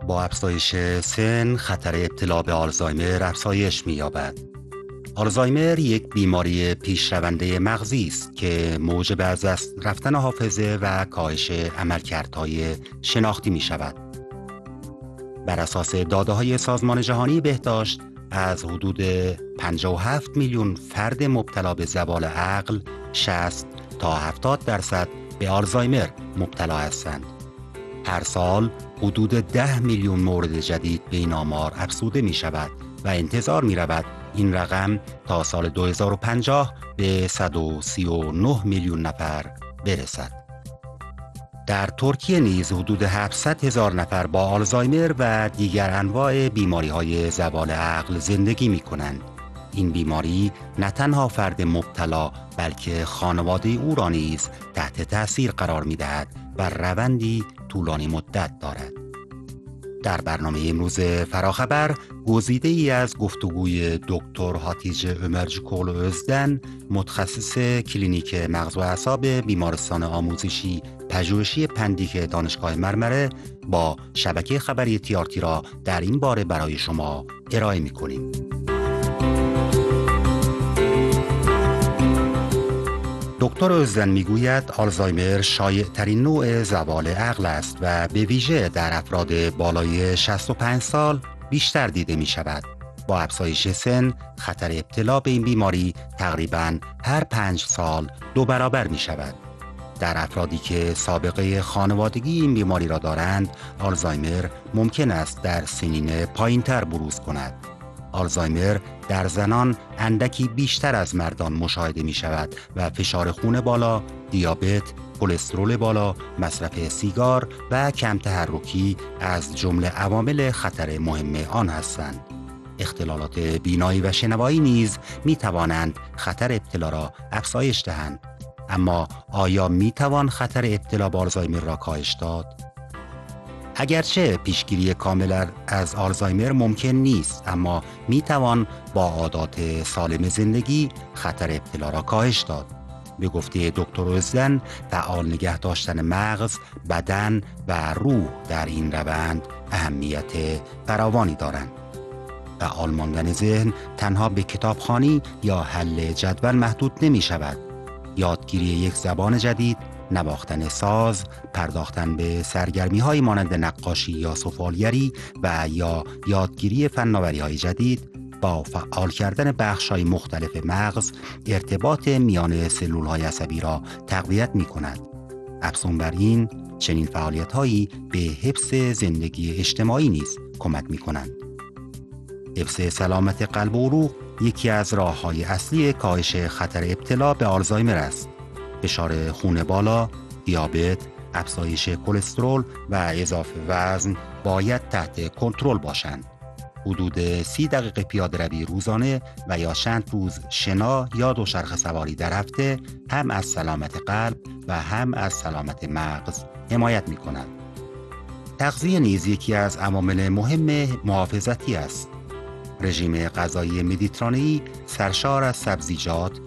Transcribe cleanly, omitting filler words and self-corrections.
با افزایش سن خطر ابتلا به آلزایمر افزایش می‌یابد. آلزایمر یک بیماری پیشرونده مغزی است که موجب از دست رفتن حافظه و کاهش عملکردهای شناختی می‌شود. بر اساس داده‌های سازمان جهانی بهداشت، از حدود 57 میلیون فرد مبتلا به زوال عقل، 60 تا 70% به آلزایمر مبتلا هستند. هر سال حدود 10 میلیون مورد جدید به این آمار افزوده می شود و انتظار می رود این رقم تا سال 2050 به 139 میلیون نفر برسد. در ترکیه نیز حدود 700 هزار نفر با آلزایمر و دیگر انواع بیماری‌های زوال عقل زندگی می‌کنند. این بیماری نه تنها فرد مبتلا بلکه خانواده او را نیز تحت تأثیر قرار می‌دهد و روندی طولانی مدت دارد. در برنامه امروز فراخبر گزیده ای از گفتگوی دکتر هاتیجه امرجکول özden، متخصص کلینیک مغز و اعصاب بیمارستان آموزشی پژوهشی پندیک دانشگاه مرمره با شبکه خبری TRT را در این باره برای شما ارائه می‌کنیم. دکتر özden میگوید آلزایمر شایع ترین نوع زوال عقل است و به ویژه در افراد بالای 65 سال بیشتر دیده می شود. با افزایش سن خطر ابتلا به این بیماری تقریباً هر 5 سال 2 برابر می شود. در افرادی که سابقه خانوادگی این بیماری را دارند، آلزایمر ممکن است در سنین پایین‌تر بروز کند. آلزایمر در زنان اندکی بیشتر از مردان مشاهده می شود و فشار خون بالا، دیابت، کلسترول بالا، مصرف سیگار و کم تحرکی از جمله عوامل خطر مهم آن هستند. اختلالات بینایی و شنوایی نیز می توانند خطر ابتلا را افزایش دهند. اما آیا می توان خطر ابتلا به آلزایمر را کاهش داد؟ اگرچه پیشگیری کامل از آلزایمر ممکن نیست، اما می توان با عادات سالم زندگی خطر ابتلا را کاهش داد. به گفته دکتر özden، فعال نگه داشتن مغز، بدن و روح در این روند اهمیت فراوانی دارند. فعال ماندن ذهن تنها به کتابخوانی یا حل جدول محدود نمی شود. یادگیری یک زبان جدید، نواختن ساز، پرداختن به سرگرمی‌های مانند نقاشی یا سفالگری و یا یادگیری فناوری‌های جدید با فعال کردن بخش‌های مختلف مغز ارتباط میان سلول‌های عصبی را تقویت می‌کند. افزون بر این، چنین فعالیت‌هایی به حفظ زندگی اجتماعی نیز کمک می‌کنند. حفظ سلامت قلب و عروق یکی از راه‌های اصلی کاهش خطر ابتلا به آلزایمر است. فشار خون بالا، دیابت، افزایش کلسترول و اضافه وزن باید تحت کنترل باشند. حدود 30 دقیقه پیاده‌روی روزانه و یا چند روز شنا یا دوچرخه سواری در هفته هم از سلامت قلب و هم از سلامت مغز حمایت می‌کند. تغذیه نیز یکی از عوامل مهم محافظتی است. رژیم غذایی مدیترانه‌ای سرشار از سبزیجات،